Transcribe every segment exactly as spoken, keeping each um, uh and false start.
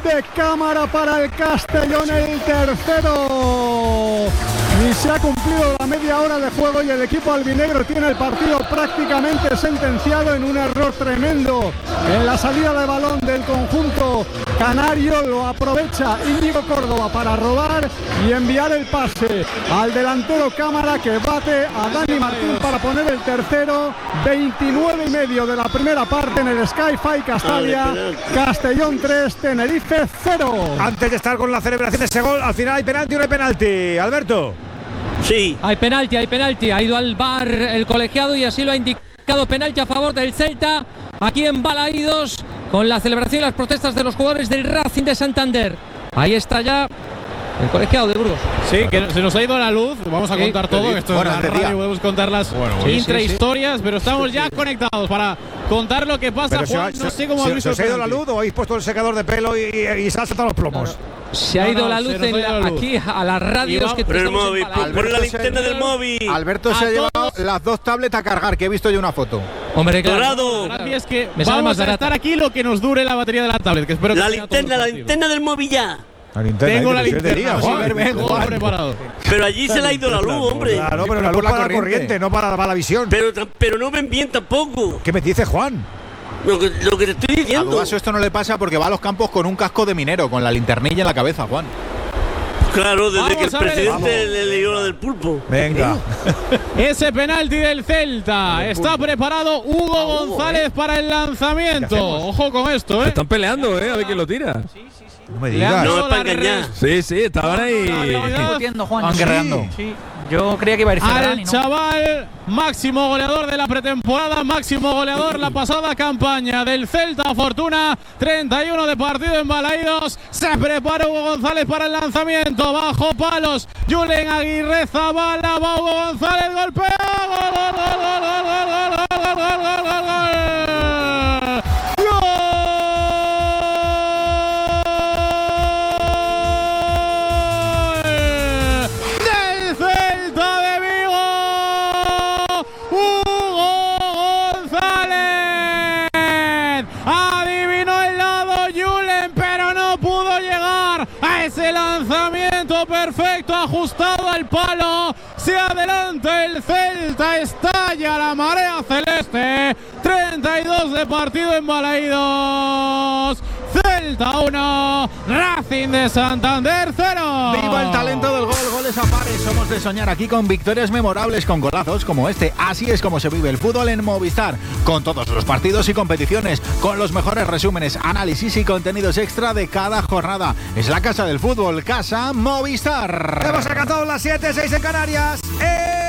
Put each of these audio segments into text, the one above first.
de Cámara para el Castellón, el tercero. Y se ha cumplido la media hora de juego y el equipo albinegro tiene el partido prácticamente sentenciado en un error tremendo en la salida de balón del conjunto canario. Lo aprovecha Íñigo Córdoba para robar y enviar el pase al delantero Cámara, que bate a Dani Martín para poner el tercero. Veintinueve y medio de la primera parte en el Sky-Fi Castalia. Castellón tres, Tenerife cero. Antes de estar con la celebración de ese gol, al final hay penalti o no hay penalti, Alberto. Sí. Hay penalti, hay penalti. Ha ido al V A R el colegiado y así lo ha indicado. Penalti a favor del Celta. Aquí en Balaídos, con la celebración y las protestas de los jugadores del Racing de Santander. Ahí está ya el colegiado de Burgos. Sí, que se nos ha ido la luz. Vamos a sí, contar todo. Esto bueno, es la radio, podemos contar las bueno, bueno. intrahistorias, sí, sí, sí. Pero estamos ya conectados para contar lo que pasa. Pero Juan, se, no se, sé cómo se, habéis visto. ¿Se os ha ido la luz o habéis puesto el secador de pelo y, y, y se han saltado los plomos? Claro. Se ha no, ido no, la luz, en la, la luz aquí a las radios que pero el móvil, por la linterna del móvil. Alberto se ha llevado las dos tablets a cargar, que he visto yo una foto. Hombre, claro. Dorado. La es que me vamos a estar aquí lo que nos dure la batería de la tablet, que espero que la linterna, la linterna del móvil ya. La linterna, tengo la linterna, día, Juan, ven, Juan, preparado. Pero allí se le ha ido la luz, hombre. Claro, pero la luz para la corriente, corriente no para, para la visión. Pero, pero no ven bien tampoco. ¿Qué me dice Juan? Lo que, lo que te estoy diciendo. A Dubaso esto no le pasa porque va a los campos con un casco de minero, con la linternilla en la cabeza, Juan. Claro, desde vamos que el presidente ver, le leyó la del pulpo. Venga. Ese penalti del Celta. Está preparado Hugo ah, González eh. para el lanzamiento. Ojo con esto, ¿eh? Se están peleando, ¿eh? A ver quién lo tira. Sí, sí, sí. No me digas. No es para engañar. Sí, sí, estaban ahí. Discutiendo, Juan. Van guerreando. Sí. Yo creía que iba a ir al ¿no? chaval, máximo goleador de la pretemporada, máximo goleador la pasada campaña del Celta Fortuna. treinta y uno de partido en Balaídos. Se prepara Hugo González para el lanzamiento. Bajo palos. Julen Aguirre Zabala. Va Hugo González. Golpea. Gol, gol, gol, gol, gol, gol, gol, gol, gol, gol, gol. Ese lanzamiento perfecto, ajustado al palo. Se adelanta el Celta, estalla la marea celeste. treinta y dos de partido en Balaídos. Celta uno, Racing de Santander cero. ¡Viva el talento del gol! Goles a pares. Somos de soñar aquí con victorias memorables, con golazos como este. Así es como se vive el fútbol en Movistar. Con todos los partidos y competiciones, con los mejores resúmenes, análisis y contenidos extra de cada jornada. Es la casa del fútbol, Casa Movistar. Hemos alcanzado las siete, seis en Canarias. ¡Eh!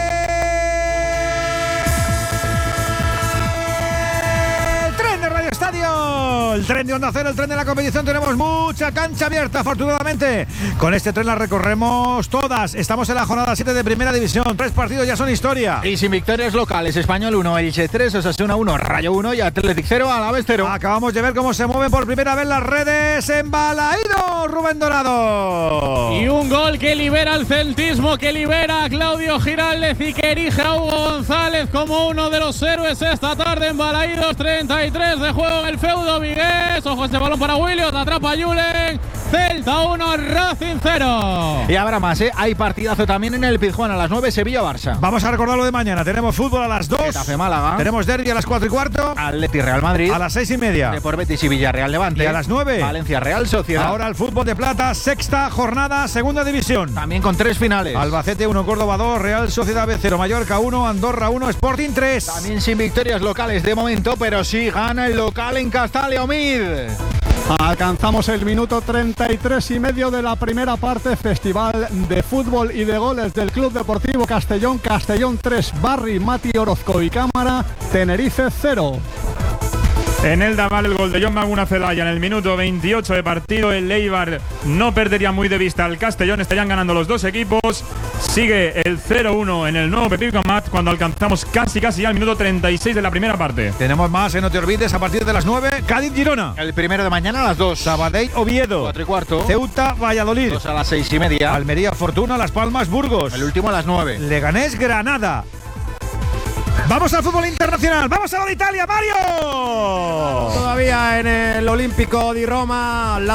El tren de Onda Cero, el tren de la competición. Tenemos mucha cancha abierta, afortunadamente. Con este tren la recorremos todas. Estamos en la jornada siete de Primera División. Tres partidos ya son historia. Y sin victorias locales: Español uno, Elche tres, Osasuna uno, Rayo uno y Athletic cero, Alavés cero. Acabamos de ver cómo se mueven por primera vez las redes en Balaídos, Rubén Dorado. Y un gol que libera al celtismo, que libera a Claudio Giraldez y que erige a Hugo González como uno de los héroes esta tarde en Balaídos. treinta y tres de juego en el feudo vigués. Ojo este balón para Williot, atrapa a Julen. Celta uno, Racing cero. Y habrá más, ¿eh? Hay partidazo también en el Pizjuán a las nueve, Sevilla-Barça. Vamos a recordar lo de mañana. Tenemos fútbol a las dos. Getafe-Málaga. Tenemos derbi a las cuatro y cuarto. Atleti-Real Madrid. A las seis y media. Depor Betis y Villarreal-Levante. Y a las nueve. Valencia-Real Sociedad. Ahora el fútbol de plata, sexta jornada, segunda división. También con tres finales. Albacete uno, Córdoba dos, Real Sociedad B cero, Mallorca uno, Andorra uno, Sporting tres. También sin victorias locales de momento, pero sí gana el local en Castalia, Omid. Alcanzamos el minuto treinta y tres y medio de la primera parte. Festival de fútbol y de goles del Club Deportivo Castellón. Castellón tres, Barry, Mati Orozco y Cámara. Tenerife cero. En el Daval el gol de John Maguna Celaya en el minuto veintiocho de partido. El Eibar no perdería muy de vista al Castellón. Estarían ganando los dos equipos. Sigue el cero uno en el nuevo Pepico Mat cuando alcanzamos casi casi ya el minuto treinta y seis de la primera parte. Tenemos más, eh, no te olvides, a partir de las nueve, Cádiz-Girona. El primero de mañana a las dos. Sabadell-Oviedo. Cuatro y cuarto. Ceuta-Valladolid. Dos a las seis y media. Almería-Fortuna, Las Palmas-Burgos. El último a las nueve. Leganés-Granada. Vamos al fútbol internacional, vamos a lo de Italia, Mario. Todavía en el Olímpico di Roma.